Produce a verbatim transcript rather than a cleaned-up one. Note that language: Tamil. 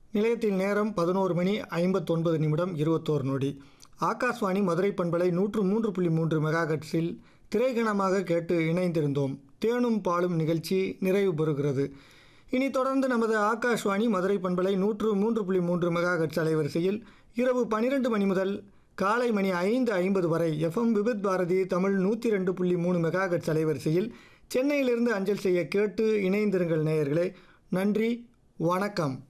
நிலையத்தில் நேரம் பதினோரு மணி ஐம்பத்தொன்பது நிமிடம் இருபத்தோரு நொடி. ஆகாஷ்வாணி மதுரை பண்பலை நூற்று மூன்று புள்ளி மூன்று மெகாஹெர்ட்ஸில் திரைகணமாக கேட்டு இணைந்திருந்தோம். தேனும் பாலும் நிகழ்ச்சி நிறைவு பெறுகிறது. இனி தொடர்ந்து நமது ஆகாஷ்வாணி மதுரை பண்பலை நூற்று மூன்று புள்ளி மூன்று மெகாஹெர்ட்ஸ் அலைவரிசையில் இரவு பன்னிரெண்டு மணி முதல் காலை மணி ஐந்து ஐம்பது வரை எஃப்எம் விபித் பாரதி தமிழ் நூற்றி ரெண்டு புள்ளி மூணு மெகாஹெர்ட்ஸ் அலைவரிசையில் சென்னையிலிருந்து அஞ்சல் செய்ய கேட்டு இணைந்திருங்கள் நேயர்களே. நன்றி, வணக்கம்.